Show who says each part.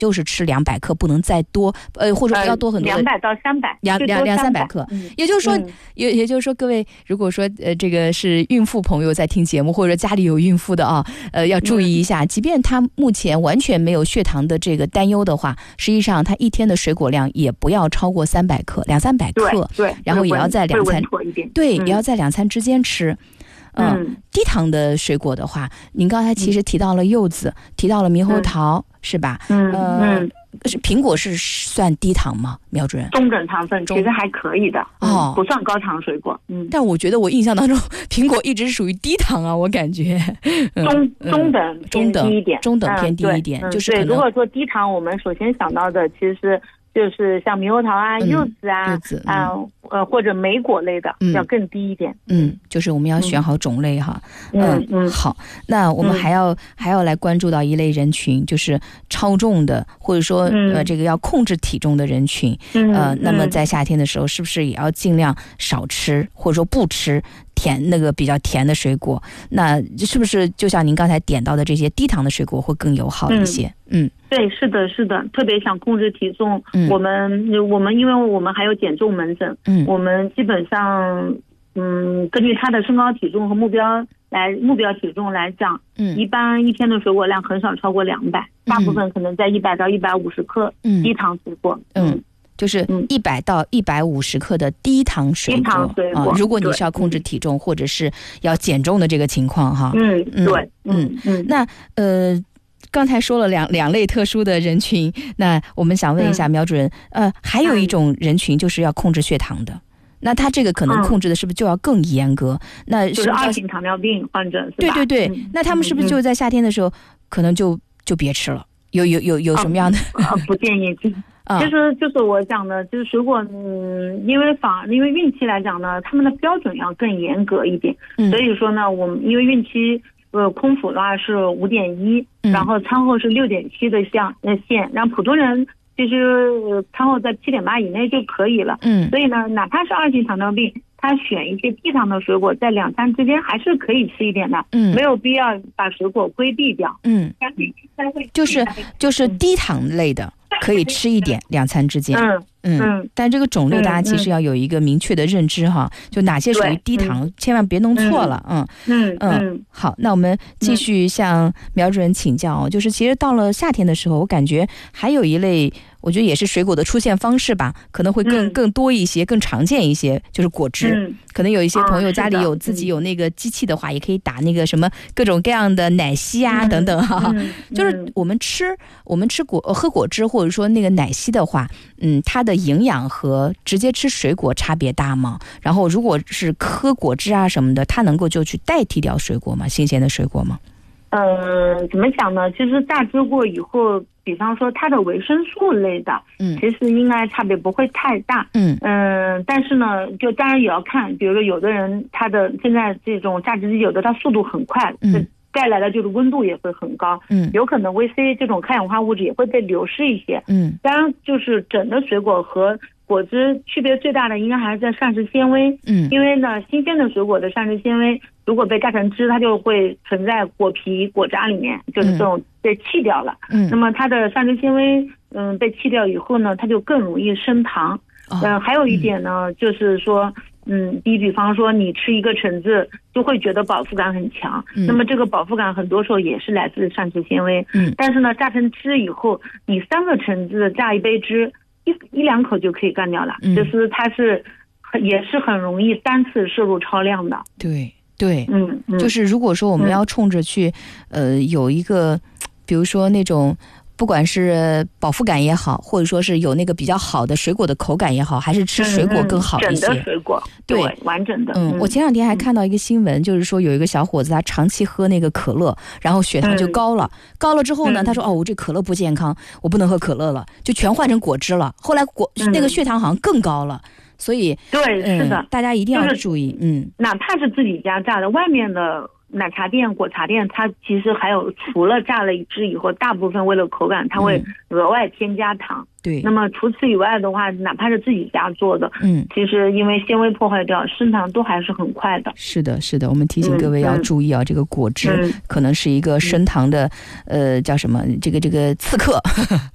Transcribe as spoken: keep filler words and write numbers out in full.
Speaker 1: 就是吃两百克，不能再多，呃，或者不要多很多，
Speaker 2: 两百到三百，
Speaker 1: 两两两三百克。嗯、也就是说，嗯、也也就是说，各位，如果说呃这个是孕妇朋友在听节目，或者家里有孕妇的啊，呃，要注意一下，嗯、即便他目前完全没有血糖的这个担忧的话，实际上他一天的水果量也不要超过三百克，两三百克，
Speaker 2: 对，对
Speaker 1: 然后也要在两餐，对、嗯，也要在两餐之间吃。嗯，嗯低糖的水果的话，您刚才其实提到了柚子，嗯、提到了猕猴桃，嗯、是吧？
Speaker 2: 嗯
Speaker 1: 呃、
Speaker 2: 嗯，
Speaker 1: 是苹果是算低糖吗？苗主任，
Speaker 2: 中等糖分其实还可以的，
Speaker 1: 哦、
Speaker 2: 嗯，不算高糖水果。嗯，
Speaker 1: 但我觉得我印象当中，苹果一直是属于低糖啊，我感觉。
Speaker 2: 嗯、中中等
Speaker 1: 中等
Speaker 2: 低一点，
Speaker 1: 中等偏低一点，
Speaker 2: 嗯、
Speaker 1: 就是
Speaker 2: 对。如果说低糖，我们首先想到的其实是。就是像猕猴桃啊、
Speaker 1: 嗯、
Speaker 2: 柚子啊、
Speaker 1: 柚子
Speaker 2: 啊、嗯、呃或者莓果类的、嗯、要更低一点。
Speaker 1: 嗯，就是我们要选好种类哈。
Speaker 2: 嗯嗯，
Speaker 1: 好，那我们还要、嗯、还要来关注到一类人群，就是超重的，或者说、嗯、呃这个要控制体重的人群。嗯，呃，那么在夏天的时候，是不是也要尽量少吃，或者说不吃甜那个比较甜的水果？那是不是就像您刚才点到的这些低糖的水果会更友好一些？嗯。嗯
Speaker 2: 对，是的，是的，特别想控制体重，嗯、我们我们因为我们还有减重门诊，嗯，我们基本上，嗯，根据他的身高体重和目标来目标体重来讲，嗯，一般一天的水果量很少超过两百、嗯，大部分可能在一百到一百五十克低糖水果，
Speaker 1: 嗯。嗯就是一百到一百五十克的低糖水果，低
Speaker 2: 糖水果、
Speaker 1: 呃、如果你是要控制体重、嗯、或者是要减重的这个情况哈，
Speaker 2: 嗯，对，
Speaker 1: 嗯嗯，那呃。刚才说了两两类特殊的人群，那我们想问一下苗主任，嗯、呃，还有一种人群就是要控制血糖的，那他这个可能控制的是不是就要更严格？嗯、那是
Speaker 2: 就是二型糖尿病患者，是吧？
Speaker 1: 对对对、嗯，那他们是不是就在夏天的时候，嗯、可能就就别吃了？有有有有什么样的？
Speaker 2: 啊、不建议吃。其实就是我讲的，就是水果，嗯，因为反因为孕期来讲呢，他们的标准要更严格一点，嗯、所以说呢，我们因为孕期。呃，空腹的话是五点一，然后餐后是六点七的项呃线，然后普通人其实、呃、餐后在七点八以内就可以了。嗯，所以呢，哪怕是二型糖尿病，他选一些低糖的水果，在两餐之间还是可以吃一点的。嗯，没有必要把水果规避掉。
Speaker 1: 嗯，就是就是低糖类的可以吃一点，两餐之间。嗯。嗯，但这个种类大家其实要有一个明确的认知哈，嗯、就哪些属于低糖，嗯、千万别弄错了。嗯
Speaker 2: 嗯 嗯,
Speaker 1: 嗯，好，那我们继续向苗主任请教，就是其实到了夏天的时候，我感觉还有一类，我觉得也是水果的出现方式吧，可能会更、嗯、更多一些，更常见一些，就是果汁。嗯、可能有一些朋友家里有自己有那个机器的话，嗯、也可以打那个什么各种各样的奶昔啊、嗯、等等哈。嗯、就是我们吃我们吃果喝果汁或者说那个奶昔的话，嗯，它的营养和直接吃水果差别大吗？然后如果是喝果汁啊什么的，它能够就去代替掉水果吗？新鲜的水果吗？
Speaker 2: 呃，怎么讲呢？其实榨汁过以后，比方说它的维生素类的，嗯，其实应该差别不会太大，嗯嗯、呃，但是呢，就当然也要看，比如说有的人他的现在这种榨汁机，有的它速度很快，嗯。带来的就是温度也会很高，嗯，有可能 V C 这种抗氧化物质也会被流失一些，嗯，当然就是整的水果和果汁区别最大的应该还是在膳食纤维，嗯，因为呢新鲜的水果的膳食纤维如果被榨成汁，它就会存在果皮果渣里面，就是这种被弃掉了，嗯，那么它的膳食纤维嗯被弃掉以后呢，它就更容易升糖，嗯、哦呃，还有一点呢、嗯、就是说。嗯，你比方说你吃一个橙子就会觉得饱腹感很强，嗯、那么这个饱腹感很多时候也是来自膳食纤维。嗯，但是呢，榨成汁以后，你三个橙子榨一杯汁，一一两口就可以干掉了。嗯，就是它是也是很容易单次摄入超量的。
Speaker 1: 对对，
Speaker 2: 嗯，嗯
Speaker 1: 就是如果说我们要冲着去，嗯、呃，有一个，比如说那种。不管是饱腹感也好，或者说是有那个比较好的水果的口感也好，还是吃水果更好一些。
Speaker 2: 整的水果，对，完整的。
Speaker 1: 嗯，我前两天还看到一个新闻，就是说有一个小伙子他长期喝那个可乐，然后血糖就高了，高了之后呢，他说哦，我这可乐不健康，我不能喝可乐了，就全换成果汁了。后来果那个血糖好像更高了，所以
Speaker 2: 对，是的，
Speaker 1: 大家一定要注意。嗯，
Speaker 2: 哪怕是自己家榨的，外面的。奶茶店、果茶店，它其实还有除了榨了一汁以后，大部分为了口感，它会额外添加糖。嗯、对。那么除此以外的话，哪怕是自己家做的，嗯，其实因为纤维破坏掉，升糖都还是很快的。
Speaker 1: 是的，是的，我们提醒各位要注意啊，嗯、这个果汁可能是一个升糖的，嗯、呃，叫什么？这个这个刺客。